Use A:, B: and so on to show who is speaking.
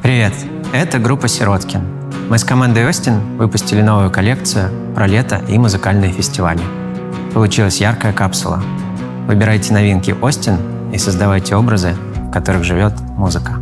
A: Привет, это группа «Сироткин». Мы с командой Остин выпустили новую коллекцию про лето и музыкальные фестивали. Получилась яркая капсула. Выбирайте новинки Остин и создавайте образы, в которых живет музыка.